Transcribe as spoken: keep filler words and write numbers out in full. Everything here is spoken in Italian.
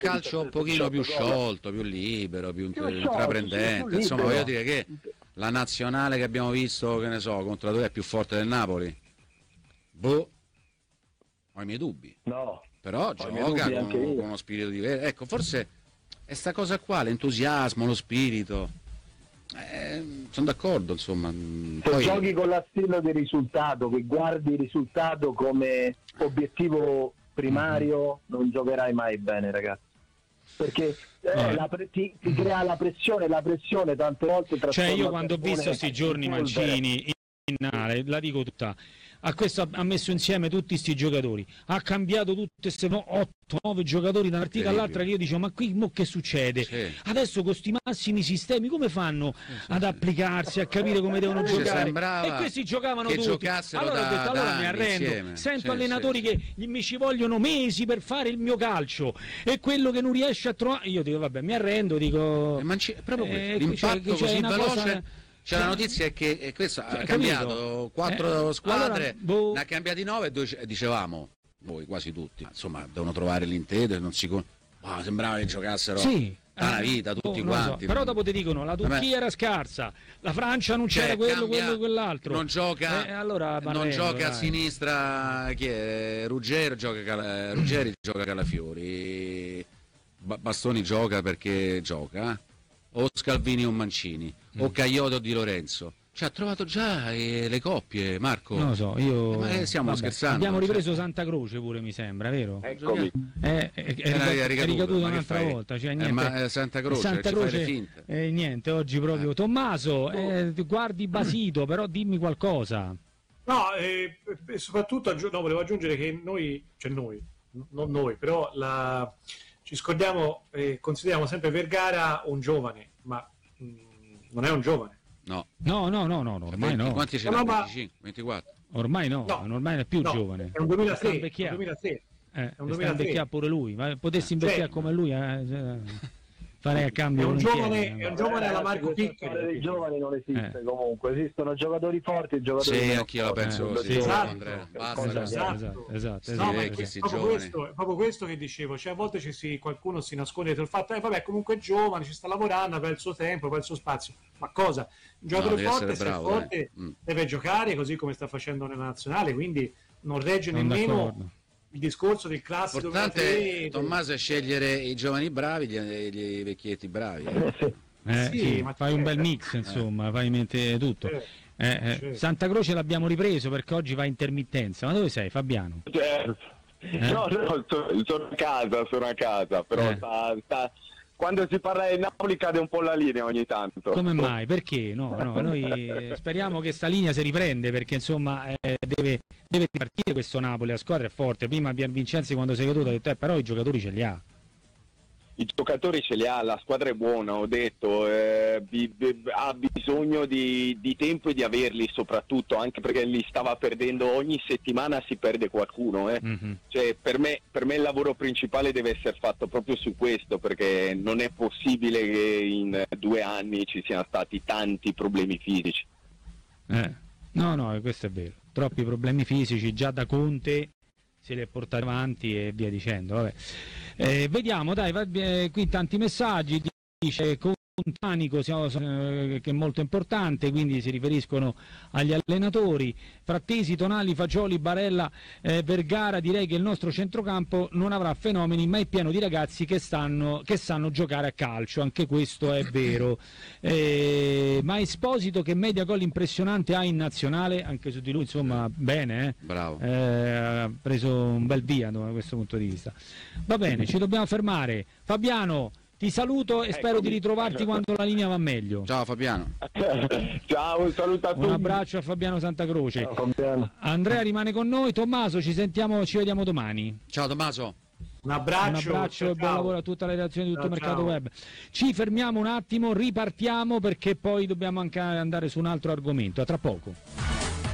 calcio un pochino più sciolto, più libero, più, più intraprendente, più insomma voglio dire che la nazionale che abbiamo visto, che ne so, contro la Turchia è più forte del Napoli. Boh, ho i miei dubbi. No. Però gioca con, con uno spirito diverso. Ecco, forse è sta cosa qua, l'entusiasmo, lo spirito. Eh, sono d'accordo, insomma. Se Poi... giochi con la stilla del risultato, che guardi il risultato come obiettivo primario, mm-hmm. non giocherai mai bene, ragazzi. Perché eh, la pre- ti, ti crea la pressione, la pressione tante volte. Cioè io quando ho visto questi giorni Mancini in finale, la dico tutta, a questo ha messo insieme tutti sti giocatori, ha cambiato tutte queste otto nove giocatori da una partita all'altra, che io dicevo ma qui mo che succede? Sì. Adesso con questi massimi sistemi come fanno sì, sì, ad applicarsi, a capire come devono sì, giocare? E questi giocavano che tutti. Allora da, ho detto allora mi arrendo, insieme. Sento sì, allenatori sì, che sì. mi ci vogliono mesi per fare il mio calcio e quello che non riesce a trovare, io dico vabbè mi arrendo, dico eh, c- proprio eh, l'impatto cioè, così veloce. Cosa... C'è la notizia è che e questo cioè, ha cambiato quattro eh, squadre, allora, boh... ne ha cambiati nove e due, dicevamo, voi quasi tutti, insomma devono trovare l'intesa, non si con... oh, sembrava che giocassero sì, da una vita tutti oh, quanti. So. Però dopo ti dicono la Turchia Vabbè. era scarsa, la Francia non c'era cioè, quello, cambia, quello, quell'altro. Non gioca, eh, allora, non Barrello, gioca dai. a sinistra chi è? Ruggero gioca Cal- Ruggeri gioca Calafiori, Bastoni gioca perché gioca, o Scalvini o Mancini, mm. o Caioto o Di Lorenzo. Cioè, ha trovato già eh, le coppie, Marco. Non lo so, io. Eh, ma eh, stiamo Vabbè, scherzando. Abbiamo ripreso cioè... Santa Croce pure, mi sembra, vero? Eccomi. Eh, è, è, è, è ricaduto un'altra volta. Cioè, niente. Eh, ma eh, Santa Croce, Santa ci Croce fai le finte. Eh, niente, oggi proprio. Eh. Tommaso, eh, guardi basito, però dimmi qualcosa. No, eh, e soprattutto no, volevo aggiungere che noi, cioè noi, non noi, però la, ci scordiamo e eh, consideriamo sempre Vergara un giovane, ma mh, non è un giovane. No, no, no, no, no, ormai no. Quanti ce n'ha? venticinque, ventiquattro? Ormai no, no, ormai è più no, giovane. È un duemilasei. È un duemilasei. Eh, è un duemilasei pure lui, ma potessi invecchiare sì. come lui, eh, cioè, farei a cambio. È un giovane, è un giovane alla Marco Piccoli. Dei giovani non esiste eh. comunque, esistono giocatori forti e giocatori sì, anch'io la penso eh, così, sì. Esatto. Andrea. Basta, esatto, esatto, esatto, no, esatto. è, proprio questo, è proprio questo che dicevo, cioè a volte ci si, qualcuno si nasconde dietro il fatto, eh vabbè comunque è giovane, ci sta lavorando, per il suo tempo, per il suo spazio, ma cosa? Un giocatore no, forte, se è forte, eh. mm. deve giocare così come sta facendo nella nazionale, quindi non regge non nemmeno d'accordo. Il discorso del classico. L'importante, Tommaso, è scegliere i giovani bravi, gli, gli vecchietti bravi. Eh. Eh, sì, sì, ma fai un bel mix, insomma, eh. fai in mente tutto. Eh, eh, eh. Santa Croce l'abbiamo ripreso perché oggi va a intermittenza. Ma dove sei, Fabiano? Certo. Eh? No, no, sono a casa, sono a casa, però eh. sta, sta... quando si parla di Napoli cade un po' la linea ogni tanto. Come mai? Perché? No, no, noi speriamo che sta linea si riprende perché insomma eh, deve, deve ripartire questo Napoli, la squadra è forte. Prima Pier Vincenzi quando sei caduto ha detto eh, però i giocatori ce li ha. I giocatori ce li ha, la squadra è buona, ho detto, eh, bi, bi, ha bisogno di, di tempo e di averli soprattutto, anche perché li stava perdendo, ogni settimana si perde qualcuno, eh. mm-hmm. Cioè, per me, per me il lavoro principale deve essere fatto proprio su questo, perché non è possibile che in due anni ci siano stati tanti problemi fisici. Eh, no, no, questo è vero, troppi problemi fisici, già da Conte se li è portati avanti e via dicendo, vabbè. Eh, vediamo, dai, va, eh, qui tanti messaggi, dice Contanico siamo, eh, che è molto importante, quindi si riferiscono agli allenatori, Frattesi, Tonali, Fagioli, Barella, eh, Vergara, direi che il nostro centrocampo non avrà fenomeni, ma è pieno di ragazzi che, stanno, che sanno giocare a calcio, anche questo è vero. Eh, ma Esposito che media gol impressionante ha in nazionale, anche su di lui insomma bene, eh? Bravo. Eh, ha preso un bel via da questo punto di vista. Va bene, ci dobbiamo fermare. Fabiano, ti saluto e ecco, spero di ritrovarti quando la linea va meglio. Ciao Fabiano. Ciao, un saluto a tutti. Un abbraccio a Fabiano Santacroce. Ciao, Fabiano. Andrea rimane con noi. Tommaso, ci sentiamo, ci vediamo domani. Ciao Tommaso. Un abbraccio, un abbraccio ciao, e buon lavoro a tutta la redazione di Tutto ciao, Mercato ciao. Web. Ci fermiamo un attimo, ripartiamo perché poi dobbiamo anche andare su un altro argomento. A tra poco.